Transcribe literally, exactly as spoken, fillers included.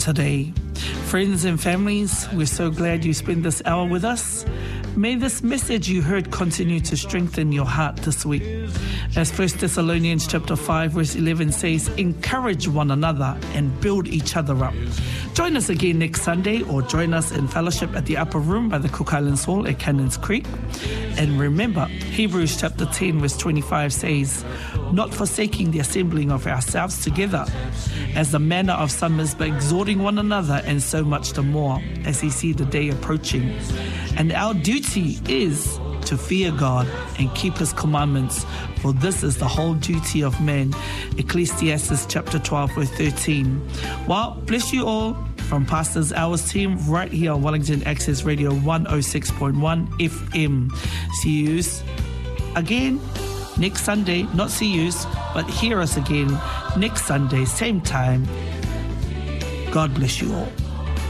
today. Friends and families, we're so glad you spent this hour with us. May this message you heard continue to strengthen your heart this week. As First Thessalonians chapter five verse eleven says, encourage one another and build each other up. Join us again next Sunday, or join us in fellowship at the upper room by the Cook Islands Hall at Cannons Creek. And remember, Hebrews chapter ten verse twenty-five says, not forsaking the assembling of ourselves together, as the manner of some is, but exhorting one another, and so much the more as you see the day approaching. And our duty is to fear God and keep his commandments, for this is the whole duty of man. Ecclesiastes chapter twelve verse thirteen. Well, bless you all from Pastor's Hours team right here on Wellington Access Radio one oh six point one F M. See you again next Sunday. Not see you, but hear us again next Sunday, same time. God bless you all.